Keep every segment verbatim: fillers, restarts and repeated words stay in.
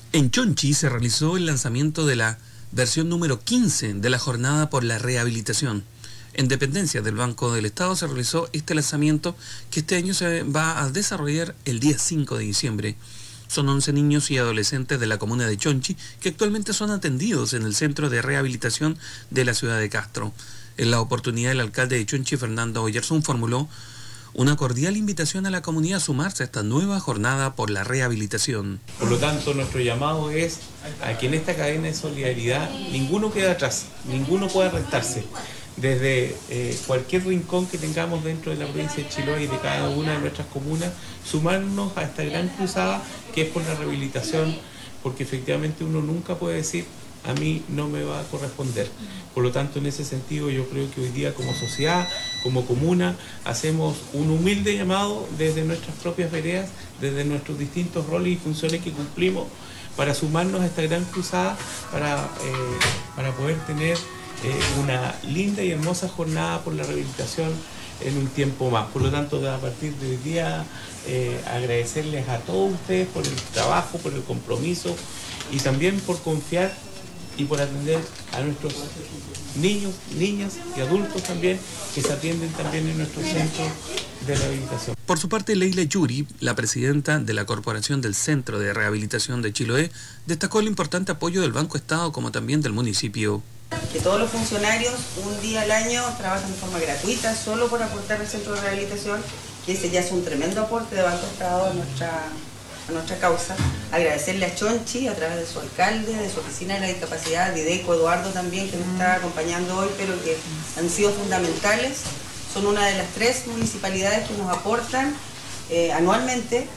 En Chonchi se realizó el lanzamiento de la versión número quince de la Jornada por la Rehabilitación. En dependencia del Banco del Estado se realizó este lanzamiento que este año se va a desarrollar el día cinco de diciembre. Son once niños y adolescentes de la comuna de Chonchi que actualmente son atendidos en el Centro de Rehabilitación de la ciudad de Castro. En la oportunidad, el alcalde de Chonchi, Fernando Oyarzún, formuló una cordial invitación a la comunidad a sumarse a esta nueva jornada por la rehabilitación. Por lo tanto, nuestro llamado es a que en esta cadena de solidaridad ninguno quede atrás, ninguno pueda restarse. Desde eh, cualquier rincón que tengamos dentro de la provincia de Chiloé y de cada una de nuestras comunas, sumarnos a esta gran cruzada que es por la rehabilitación, porque efectivamente uno nunca puede decir a mí no me va a corresponder. Por lo tanto, en ese sentido, yo creo que hoy día como sociedad, como comuna, hacemos un humilde llamado desde nuestras propias veredas, desde nuestros distintos roles y funciones que cumplimos, para sumarnos a esta gran cruzada, para, eh, para poder tener eh, una linda y hermosa jornada por la rehabilitación en un tiempo más. Por lo tanto, a partir de hoy día, eh, agradecerles a todos ustedes por el trabajo, por el compromiso y también por confiar y por atender a nuestros niños, niñas y adultos también, que se atienden también en nuestro centro de rehabilitación. Por su parte, Leila Yuri, la presidenta de la Corporación del Centro de Rehabilitación de Chiloé, destacó el importante apoyo del Banco Estado como también del municipio. Que todos los funcionarios un día al año trabajan de forma gratuita solo por aportar al centro de rehabilitación, que ese ya es un tremendo aporte de Banco Estado a nuestra a nuestra causa. Agradecerle a Chonchi a través de su alcalde, de su oficina de la discapacidad, Videco, Eduardo también, que nos está acompañando hoy, pero que han sido fundamentales. Son una de las tres municipalidades que nos aportan eh, anualmente.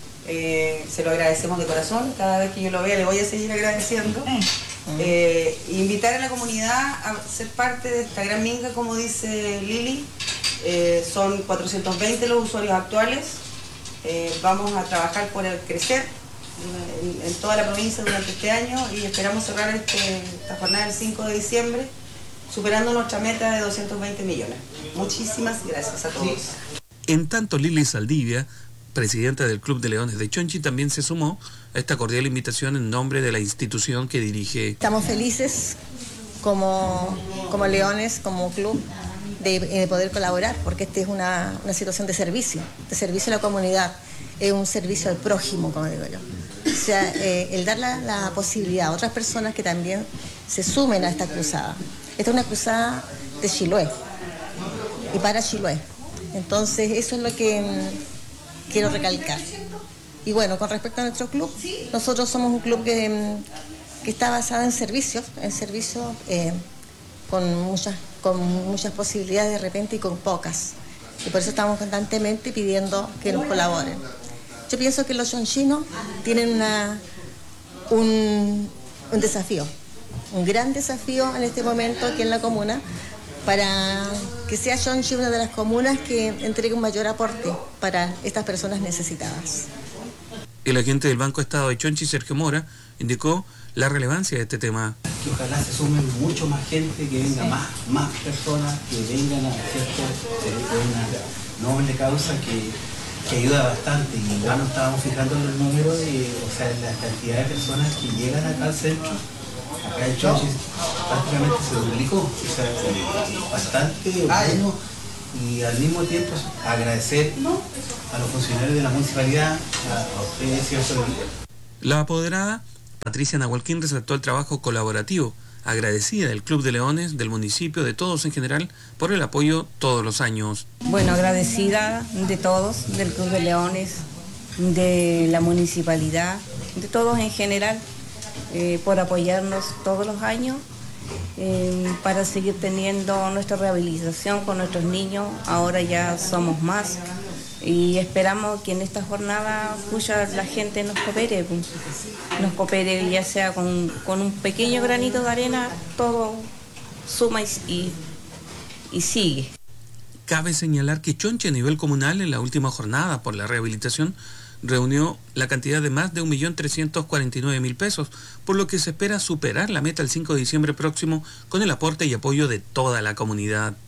Eh, se lo agradecemos de corazón, cada vez que yo lo vea le voy a seguir agradeciendo. Eh, invitar a la comunidad a ser parte de esta gran minga, como dice Lili. Eh, son cuatrocientos veinte los usuarios actuales. Eh, vamos a trabajar por el crecer en, en toda la provincia durante este año y esperamos cerrar este, esta jornada el cinco de diciembre superando nuestra meta de doscientos veinte millones. Muchísimas gracias a todos. En tanto, Lili Saldivia, presidenta del Club de Leones de Chonchi, también se sumó a esta cordial invitación en nombre de la institución que dirige. Estamos felices como, como Leones, como club, de, de poder colaborar, porque esta es una, una situación de servicio, de servicio a la comunidad, es un servicio al prójimo, como digo yo. O sea, eh, el dar la, la posibilidad a otras personas que también se sumen a esta cruzada. Esta es una cruzada de Chiloé y para Chiloé. Entonces, eso es lo que mm, quiero recalcar. Y bueno, con respecto a nuestro club, nosotros somos un club que, que está basado en servicios, en servicios eh, con muchas con muchas posibilidades de repente y con pocas. Y por eso estamos constantemente pidiendo que nos colaboren. Yo pienso que los chonchinos tienen una, un, un desafío, un gran desafío en este momento aquí en la comuna, para que sea Chonchi una de las comunas que entregue un mayor aporte para estas personas necesitadas. El agente del Banco Estado de Chonchi, Sergio Mora, indicó la relevancia de este tema. Que ojalá se sumen mucho más gente, que venga sí. más, más personas, que vengan a ¿cierto? una noble causa que, que ayuda bastante. Y ya nos estábamos fijando en el número de, o sea, la cantidad de personas que llegan acá al centro. Acá en Chonchi prácticamente se duplicó, o sea, bastante bueno, y al mismo tiempo agradecer a los funcionarios de la municipalidad, a ustedes, ¿cierto? La apoderada Patricia Nahualquín resaltó el trabajo colaborativo, agradecida del Club de Leones, del municipio, de todos en general, por el apoyo todos los años. Bueno, agradecida de todos, del Club de Leones, de la municipalidad, de todos en general, eh, por apoyarnos todos los años eh, para seguir teniendo nuestra rehabilitación con nuestros niños. Ahora ya somos más. Y esperamos que en esta jornada pucha, la gente nos coopere, nos coopere ya sea con, con un pequeño granito de arena, todo suma y, y, y sigue. Cabe señalar que Chonchi a nivel comunal en la última jornada por la rehabilitación reunió la cantidad de más de un millón trescientos cuarenta y nueve mil pesos, por lo que se espera superar la meta el cinco de diciembre próximo con el aporte y apoyo de toda la comunidad.